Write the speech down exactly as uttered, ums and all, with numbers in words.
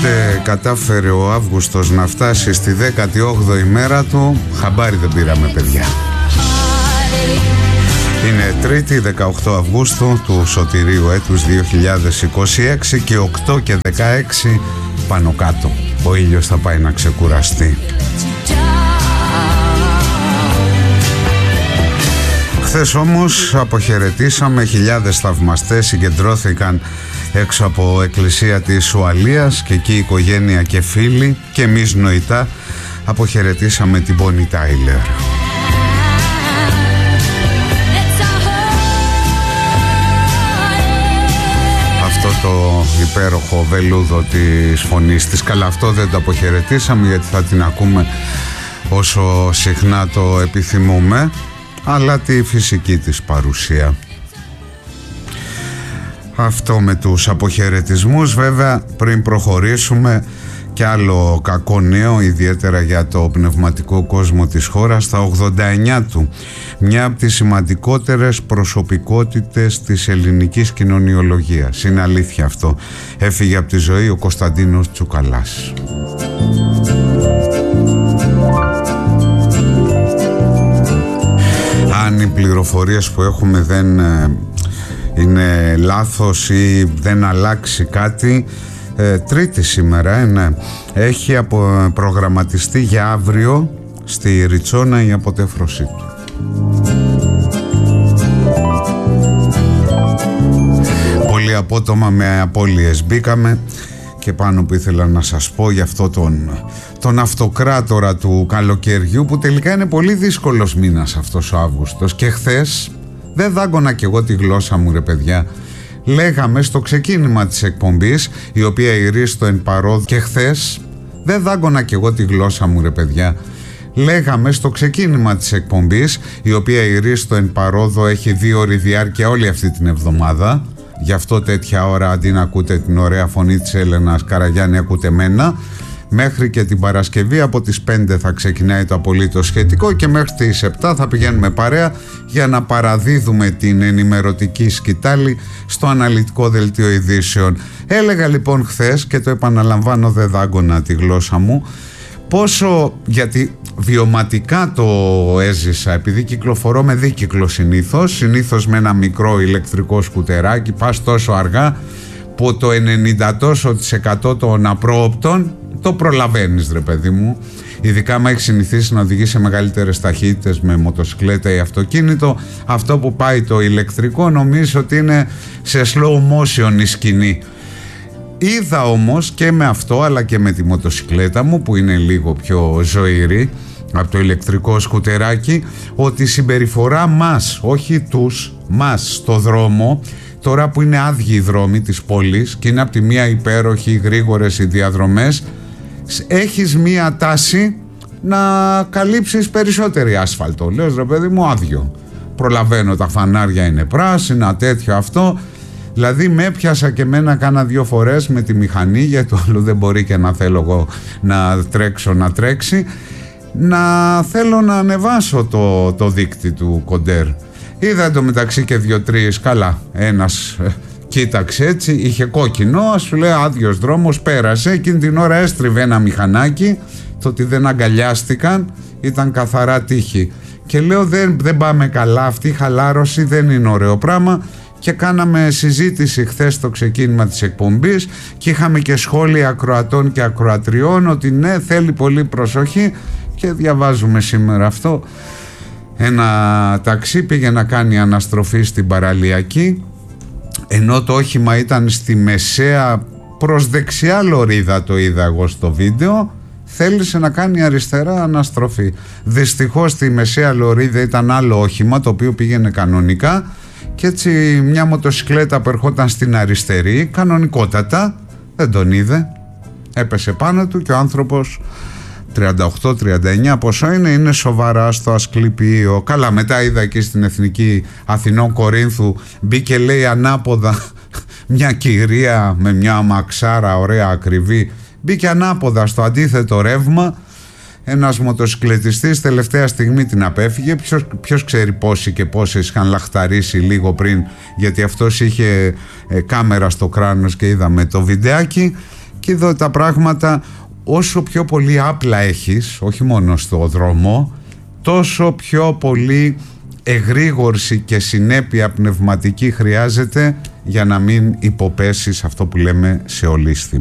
Πότε κατάφερε ο Αύγουστος να φτάσει στη δέκατη όγδοη μέρα του, χαμπάρι δεν πήραμε, παιδιά. Είναι Τρίτη, δεκαοκτώ Αυγούστου του σωτηρίου έτους δύο χιλιάδες είκοσι έξι και οκτώ και δεκαέξι πάνω κάτω. Ο ήλιος θα πάει να ξεκουραστεί. Χθες όμως αποχαιρετήσαμε, χιλιάδες θαυμαστές συγκεντρώθηκαν έξω από εκκλησία της Ουαλίας και εκεί η οικογένεια και φίλοι και εμείς νοητά αποχαιρετήσαμε την Bonnie Tyler. Αυτό το υπέροχο βελούδο της φωνής της. Καλά, αυτό δεν το αποχαιρετήσαμε γιατί θα την ακούμε όσο συχνά το επιθυμούμε, αλλά τη φυσική της παρουσία. Αυτό με τους αποχαιρετισμούς. Βέβαια, πριν προχωρήσουμε, και άλλο κακό νέο, ιδιαίτερα για το πνευματικό κόσμο της χώρας. Στα ογδόντα εννιά του, μια από τις σημαντικότερες προσωπικότητες της ελληνικής κοινωνιολογίας, είναι αλήθεια αυτό, έφυγε από τη ζωή ο Κωνσταντίνος Τσουκαλάς. Αν οι πληροφορίες που έχουμε δεν είναι λάθος ή δεν αλλάξει κάτι, ε, Τρίτη σήμερα, ε, ναι, έχει απο, προγραμματιστεί για αύριο στη Ριτσόνα η αποτέφρωσή του. Πολύ απότομα με απώλειες μπήκαμε και πάνω που ήθελα να σας πω για αυτό τον, τον αυτοκράτορα του καλοκαιριού, που τελικά είναι πολύ δύσκολος μήνας αυτός ο Αύγουστος. Και χθες δεν δάγκωνα κι εγώ τη γλώσσα μου, ρε παιδιά. Λέγαμε στο ξεκίνημα της εκπομπής, η οποία ηρίστο εν παρόδο, και χθες δεν δάγκωνα κι εγώ τη γλώσσα μου, ρε παιδιά. Λέγαμε στο ξεκίνημα της εκπομπής, η οποία ηρίστο εν παρόδο έχει δύο ώρη διάρκεια όλη αυτή την εβδομάδα. Γι' αυτό τέτοια ώρα, αντί να ακούτε την ωραία φωνή της Έλενας Καραγιάννη, ακούτε μένα. Μέχρι και την Παρασκευή από τις πέντε θα ξεκινάει το απολύτως σχετικό και μέχρι τις επτά θα πηγαίνουμε παρέα για να παραδίδουμε την ενημερωτική σκητάλη στο αναλυτικό δελτίο ειδήσεων. Έλεγα λοιπόν χθες, και το επαναλαμβάνω, δεν δάγκωνα τη γλώσσα μου, πόσο, γιατί βιωματικά το έζησα, επειδή κυκλοφορώ με δίκυκλο συνήθως, συνήθως με ένα μικρό ηλεκτρικό σκουτεράκι, πας τόσο αργά που το ενενήντα τόσο τοις εκατό των απρόοπτων το προλαβαίνεις, ρε παιδί μου. Ειδικά άμα έχει συνηθίσει να οδηγεί σε μεγαλύτερες ταχύτητες με μοτοσυκλέτα ή αυτοκίνητο, αυτό που πάει το ηλεκτρικό νομίζω ότι είναι σε slow motion η σκηνή. Είδα όμως και με αυτό αλλά και με τη μοτοσυκλέτα μου, που είναι λίγο πιο ζωηρή από το ηλεκτρικό σκουτεράκι, ότι η συμπεριφορά μας, όχι τους, μας στο δρόμο, τώρα που είναι άδειοι οι δρόμοι της πόλης και είναι από τη μία υπέροχοι γρήγορες οι διαδρομές, έχεις μία τάση να καλύψεις περισσότερη άσφαλτο. Λέω, ρε παιδί μου, άδειο. Προλαβαίνω, τα φανάρια είναι πράσινα, τέτοιο αυτό. Δηλαδή με έπιασα και μένα κάνα δύο φορές με τη μηχανή, γιατί το άλλο δεν μπορεί και να θέλω εγώ να τρέξω να τρέξει, να θέλω να ανεβάσω το, το δίκτυ του κοντέρ. Είδα εντωμεταξύ και δύο-τρεις, καλά, ένας ε, κοίταξε έτσι, είχε κόκκινο, σου λέει άδειος δρόμος, πέρασε, εκείνη την ώρα έστριβε ένα μηχανάκι, το ότι δεν αγκαλιάστηκαν ήταν καθαρά τύχη. Και λέω δεν, δεν πάμε καλά, αυτή η χαλάρωση δεν είναι ωραίο πράγμα. Και κάναμε συζήτηση χθες στο ξεκίνημα της εκπομπής και είχαμε και σχόλια ακροατών και ακροατριών ότι ναι, θέλει πολύ προσοχή, και διαβάζουμε σήμερα αυτό. Ένα ταξί πήγε να κάνει αναστροφή στην παραλιακή, ενώ το όχημα ήταν στη μεσαία προς δεξιά λωρίδα, το είδα εγώ στο βίντεο, θέλησε να κάνει αριστερά αναστροφή. Δυστυχώς στη μεσαία λωρίδα ήταν άλλο όχημα το οποίο πήγαινε κανονικά, και έτσι μια μοτοσυκλέτα που ερχόταν στην αριστερή κανονικότατα δεν τον είδε, έπεσε πάνω του και ο άνθρωπος τριάντα οκτώ τριάντα εννιά πόσο είναι, είναι σοβαρά στο Ασκληπείο. Καλά, μετά είδα εκεί στην Εθνική Αθηνών Κορίνθου, μπήκε λέει ανάποδα μια κυρία με μια αμαξάρα ωραία ακριβή, μπήκε ανάποδα στο αντίθετο ρεύμα. Ένας μοτοσυκλετιστής τελευταία στιγμή την απέφυγε. Ποιος, ποιος ξέρει πόσοι και πόσες είχαν λαχταρίσει λίγο πριν, γιατί αυτός είχε ε, κάμερα στο κράνος και είδαμε το βιντεάκι. Και εδώ τα πράγματα όσο πιο πολύ άπλα έχεις, όχι μόνο στο δρόμο, τόσο πιο πολύ εγρήγορση και συνέπεια πνευματική χρειάζεται για να μην υποπέσεις αυτό που λέμε σε ολίσθημα.